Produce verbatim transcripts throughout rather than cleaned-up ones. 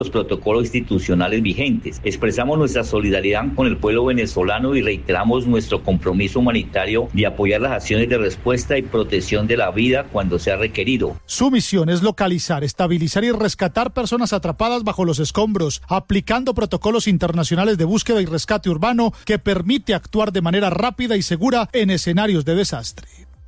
los protocolos institucionales vigentes. Expresamos nuestra solidaridad con el pueblo venezolano y reiteramos nuestro compromiso humanitario de apoyar las acciones de respuesta y protección de la vida cuando sea requerido. Su misión es localizar, estabilizar y rescatar personas atrapadas bajo los escombros, aplicando protocolos internacionales de búsqueda y rescate urbano que permite actuar de manera rápida y segura en escenarios de desastre.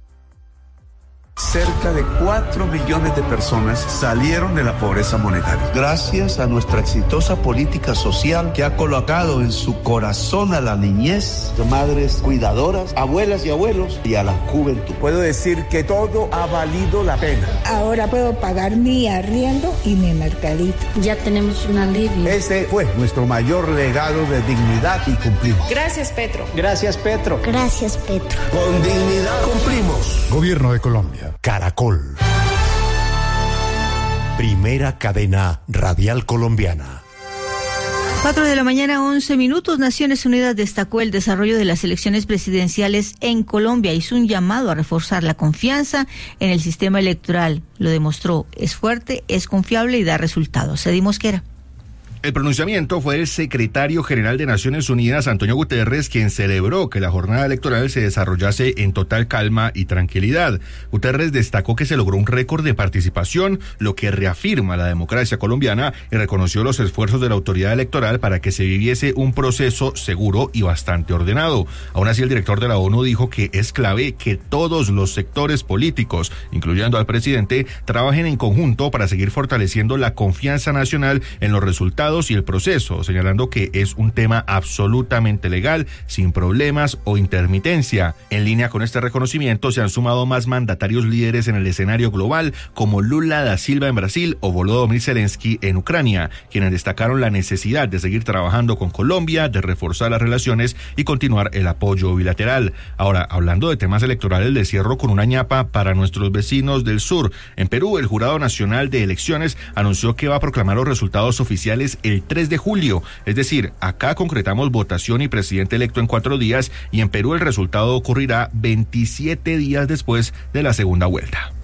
Cerca de cuatro millones de personas salieron de la pobreza monetaria. Gracias a nuestra exitosa política social que ha colocado en su corazón a la niñez, de madres cuidadoras, abuelas y abuelos y a la juventud. Puedo decir que todo ha valido la pena. Ahora puedo pagar mi arriendo y mi mercadito. Ya tenemos un alivio. Ese fue nuestro mayor legado de dignidad y cumplimos. Gracias, Petro. Gracias, Petro. Gracias, Petro. Con dignidad cumplimos. Gobierno de Colombia. Caracol. Primera cadena radial colombiana. Cuatro de la mañana, once minutos. Naciones Unidas destacó el desarrollo de las elecciones presidenciales en Colombia. Hizo un llamado a reforzar la confianza en el sistema electoral. Lo demostró. Es fuerte, es confiable y da resultados. Eddie Mosquera. El pronunciamiento fue del secretario general de Naciones Unidas, Antonio Guterres, quien celebró que la jornada electoral se desarrollase en total calma y tranquilidad. Guterres destacó que se logró un récord de participación, lo que reafirma la democracia colombiana, y reconoció los esfuerzos de la autoridad electoral para que se viviese un proceso seguro y bastante ordenado. Aún así, el director de la ONU dijo que es clave que todos los sectores políticos, incluyendo al presidente, trabajen en conjunto para seguir fortaleciendo la confianza nacional en los resultados y el proceso, señalando que es un tema absolutamente legal, sin problemas o intermitencia. En línea con este reconocimiento se han sumado más mandatarios líderes en el escenario global, como Lula da Silva en Brasil o Volodymyr Zelensky en Ucrania, quienes destacaron la necesidad de seguir trabajando con Colombia, de reforzar las relaciones y continuar el apoyo bilateral. Ahora, hablando de temas electorales, les cierro con una ñapa para nuestros vecinos del sur. En Perú, el Jurado Nacional de Elecciones anunció que va a proclamar los resultados oficiales el tres de julio, es decir, acá concretamos votación y presidente electo en cuatro días, y en Perú el resultado ocurrirá veintisiete días después de la segunda vuelta.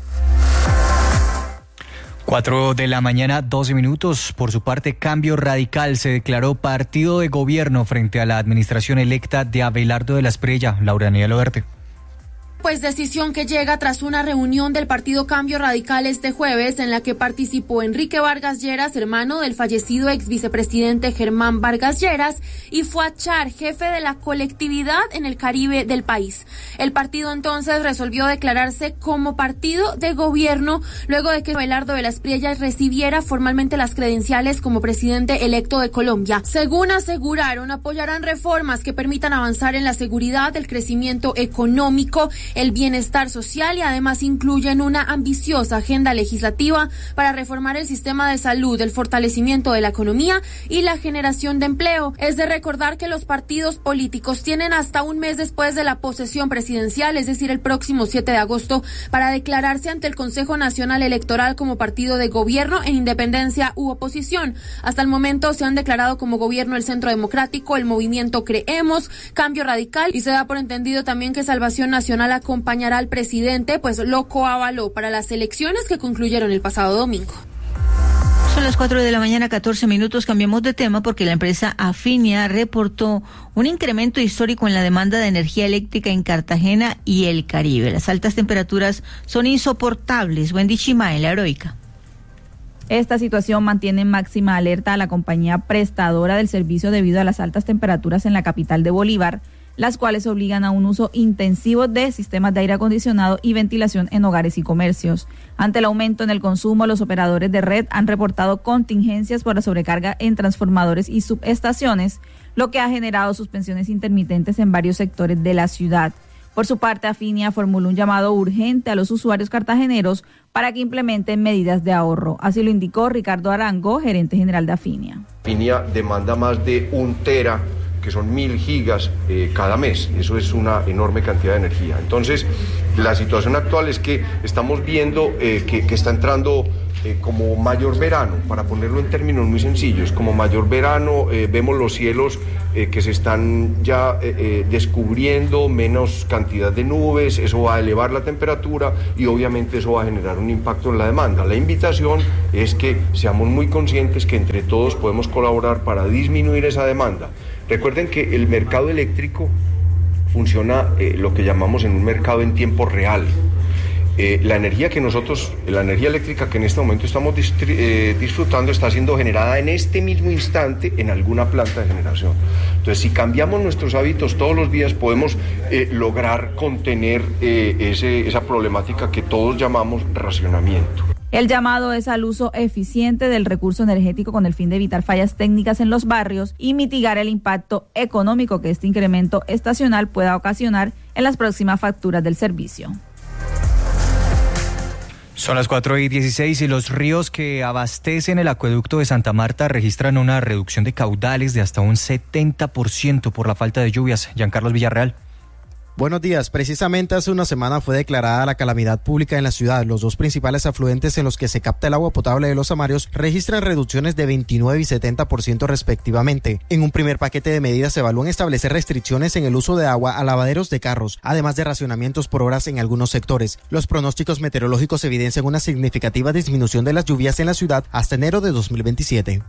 Cuatro de la mañana, doce minutos. Por su parte, Cambio Radical se declaró partido de gobierno frente a la administración electa de Abelardo de la Espriella. Laura Daniela Overte. Pues decisión que llega tras una reunión del partido Cambio Radical este jueves en la que participó Enrique Vargas Lleras, hermano del fallecido ex vicepresidente Germán Vargas Lleras, y Fuachar, jefe de la colectividad en el Caribe del país. El partido entonces resolvió declararse como partido de gobierno luego de que Abelardo de la Espriella recibiera formalmente las credenciales como presidente electo de Colombia. Según aseguraron, apoyarán reformas que permitan avanzar en la seguridad, el crecimiento económico, el bienestar social, y además incluyen una ambiciosa agenda legislativa para reformar el sistema de salud, el fortalecimiento de la economía y la generación de empleo. Es de recordar que los partidos políticos tienen hasta un mes después de la posesión presidencial, es decir, el próximo siete de agosto, para declararse ante el Consejo Nacional Electoral como partido de gobierno en independencia u oposición. Hasta el momento se han declarado como gobierno el Centro Democrático, el Movimiento Creemos, Cambio Radical, y se da por entendido también que Salvación Nacional acompañará al presidente, pues lo coavaló para las elecciones que concluyeron el pasado domingo. Son las cuatro de la mañana, catorce minutos. Cambiamos de tema porque la empresa Afinia reportó un incremento histórico en la demanda de energía eléctrica en Cartagena y el Caribe. Las altas temperaturas son insoportables. Wendy Chima en La Heroica. Esta situación mantiene en máxima alerta a la compañía prestadora del servicio debido a las altas temperaturas en la capital de Bolívar, las cuales obligan a un uso intensivo de sistemas de aire acondicionado y ventilación en hogares y comercios. Ante el aumento en el consumo, los operadores de red han reportado contingencias por la sobrecarga en transformadores y subestaciones, lo que ha generado suspensiones intermitentes en varios sectores de la ciudad. Por su parte, Afinia formuló un llamado urgente a los usuarios cartageneros para que implementen medidas de ahorro. Así lo indicó Ricardo Arango, gerente general de Afinia. Afinia demanda más de un tera, que son mil gigas eh, cada mes. Eso es una enorme cantidad de energía. Entonces, la situación actual es que estamos viendo eh, que, que está entrando eh, como mayor verano, para ponerlo en términos muy sencillos, como mayor verano eh, vemos los cielos eh, que se están ya eh, eh, descubriendo, menos cantidad de nubes, eso va a elevar la temperatura y obviamente eso va a generar un impacto en la demanda. La invitación es que seamos muy conscientes que entre todos podemos colaborar para disminuir esa demanda. Recuerden que el mercado eléctrico funciona eh, lo que llamamos en un mercado en tiempo real. Eh, la energía que nosotros, la energía eléctrica que en este momento estamos distri- eh, disfrutando está siendo generada en este mismo instante en alguna planta de generación. Entonces, si cambiamos nuestros hábitos todos los días, podemos eh, lograr contener eh, ese, esa problemática que todos llamamos racionamiento. El llamado es al uso eficiente del recurso energético con el fin de evitar fallas técnicas en los barrios y mitigar el impacto económico que este incremento estacional pueda ocasionar en las próximas facturas del servicio. Son las cuatro y dieciséis y los ríos que abastecen el acueducto de Santa Marta registran una reducción de caudales de hasta un setenta por ciento por la falta de lluvias. Giancarlos Villarreal. Buenos días. Precisamente hace una semana fue declarada la calamidad pública en la ciudad. Los dos principales afluentes en los que se capta el agua potable de los Amarios registran reducciones de veintinueve y setenta por ciento respectivamente. En un primer paquete de medidas se evalúan establecer restricciones en el uso de agua a lavaderos de carros, además de racionamientos por horas en algunos sectores. Los pronósticos meteorológicos evidencian una significativa disminución de las lluvias en la ciudad hasta enero de dos mil veintisiete.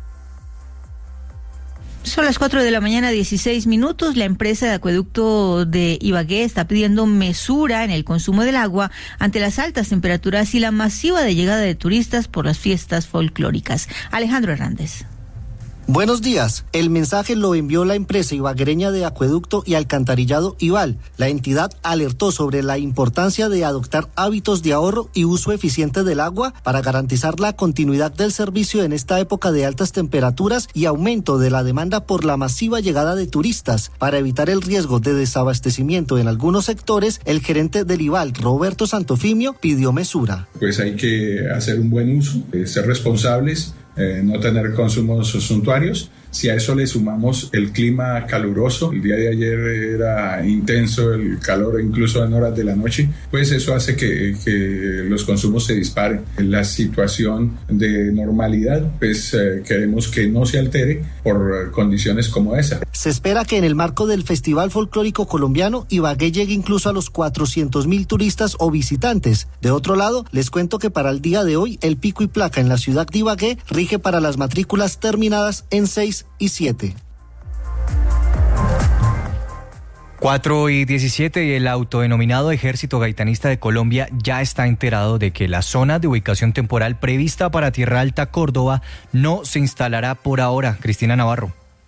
Son las cuatro de la mañana, dieciséis minutos. La empresa de acueducto de Ibagué está pidiendo mesura en el consumo del agua ante las altas temperaturas y la masiva de llegada de turistas por las fiestas folclóricas. Alejandro Hernández. Buenos días. El mensaje lo envió la empresa ibaguereña de acueducto y alcantarillado Ibal. La entidad alertó sobre la importancia de adoptar hábitos de ahorro y uso eficiente del agua para garantizar la continuidad del servicio en esta época de altas temperaturas y aumento de la demanda por la masiva llegada de turistas. Para evitar el riesgo de desabastecimiento en algunos sectores, el gerente del Ibal, Roberto Santofimio, pidió mesura. Pues hay que hacer un buen uso, ser responsables, Eh, no tener consumos suntuarios. Si a eso le sumamos el clima caluroso, el día de ayer era intenso el calor incluso en horas de la noche, pues eso hace que, que los consumos se disparen. La situación de normalidad, pues eh, queremos que no se altere por condiciones como esa. Se espera que en el marco del Festival Folclórico Colombiano, Ibagué llegue incluso a los cuatrocientos mil turistas o visitantes. De otro lado, les cuento que para el día de hoy, el pico y placa en la ciudad de Ibagué rige para las matrículas terminadas en seis y siete. cuatro y diecisiete y el autodenominado Ejército Gaitanista de Colombia ya está enterado de que la zona de ubicación temporal prevista para Tierra Alta, Córdoba, no se instalará por ahora. Cristina Navarro.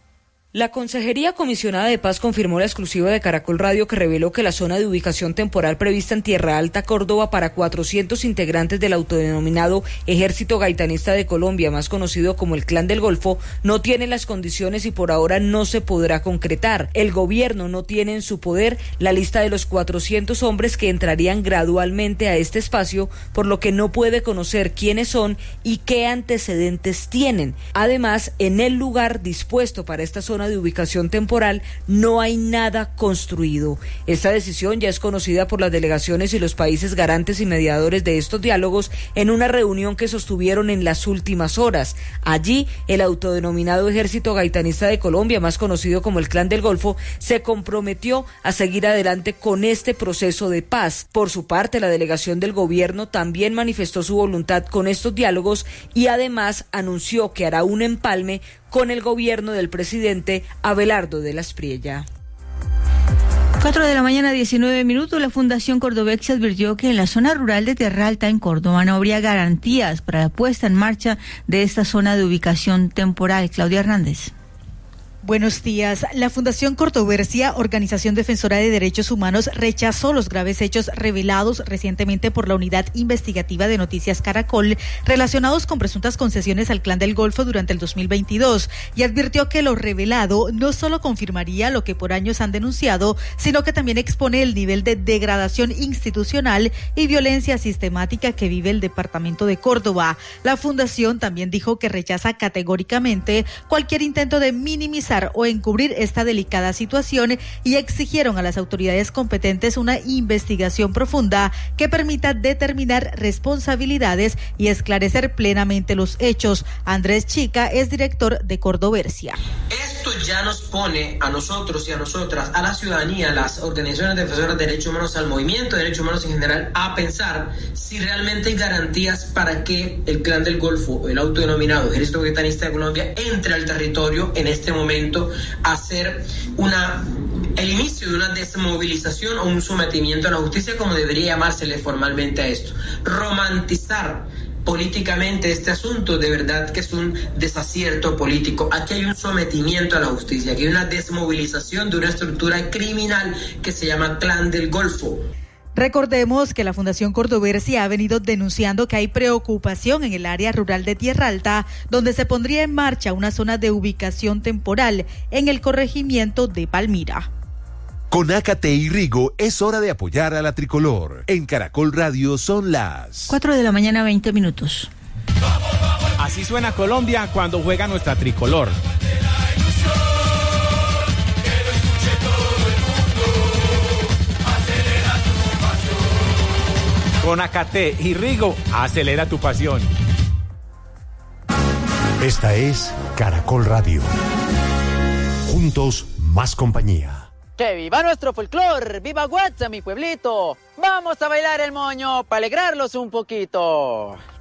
La Consejería Comisionada de Paz confirmó la exclusiva de Caracol Radio que reveló que la zona de ubicación temporal prevista en Tierra Alta, Córdoba, para cuatrocientos integrantes del autodenominado Ejército Gaitanista de Colombia, más conocido como el Clan del Golfo, no tiene las condiciones y por ahora no se podrá concretar. El gobierno no tiene en su poder la lista de los cuatrocientos hombres que entrarían gradualmente a este espacio, por lo que no puede conocer quiénes son y qué antecedentes tienen. Además, en el lugar dispuesto para esta zona de ubicación temporal no hay nada construido. Esta decisión ya es conocida por las delegaciones y los países garantes y mediadores de estos diálogos en una reunión que sostuvieron en las últimas horas. Allí, el autodenominado Ejército Gaitanista de Colombia, más conocido como el Clan del Golfo, se comprometió a seguir adelante con este proceso de paz. Por su parte, la delegación del gobierno también manifestó su voluntad con estos diálogos y además anunció que hará un empalme con el gobierno del presidente Abelardo de la Espriella. cuatro de la mañana, diecinueve minutos. La Fundación Cordobex advirtió que en la zona rural de Tierra Alta, en Córdoba, no habría garantías para la puesta en marcha de esta zona de ubicación temporal. Claudia Hernández. Buenos días. La Fundación Cordoversia, organización defensora de derechos humanos, rechazó los graves hechos revelados recientemente por la Unidad Investigativa de Noticias Caracol relacionados con presuntas concesiones al Clan del Golfo durante el dos mil veintidós y advirtió que lo revelado no solo confirmaría lo que por años han denunciado, sino que también expone el nivel de degradación institucional y violencia sistemática que vive el departamento de Córdoba. La Fundación también dijo que rechaza categóricamente cualquier intento de minimizar minimizar o encubrir esta delicada situación y exigieron a las autoridades competentes una investigación profunda que permita determinar responsabilidades y esclarecer plenamente los hechos. Andrés Chica es director de Cordoversia. Esto ya nos pone a nosotros y a nosotras, a la ciudadanía, a las organizaciones defensoras de derechos humanos, al movimiento de derechos humanos en general, a pensar si realmente hay garantías para que el Clan del Golfo, el autodenominado Ejército Gaitanista de Colombia, entre al territorio en este momento a hacer una, el inicio de una desmovilización o un sometimiento a la justicia, como debería llamársele formalmente a esto. Romantizar políticamente este asunto, de verdad que es un desacierto político. Aquí hay un sometimiento a la justicia, aquí hay una desmovilización de una estructura criminal que se llama Clan del Golfo. Recordemos que la Fundación Cordoversia ha venido denunciando que hay preocupación en el área rural de Tierra Alta, donde se pondría en marcha una zona de ubicación temporal en el corregimiento de Palmira. Con Ácate y Rigo es hora de apoyar a la tricolor. En Caracol Radio son las cuatro de la mañana, veinte minutos. Así suena Colombia cuando juega nuestra tricolor. Con Ácate y Rigo, acelera tu pasión. Esta es Caracol Radio. Juntos, más compañía. ¡Que viva nuestro folclor! ¡Viva Guatza, mi pueblito! ¡Vamos a bailar el moño para alegrarlos un poquito!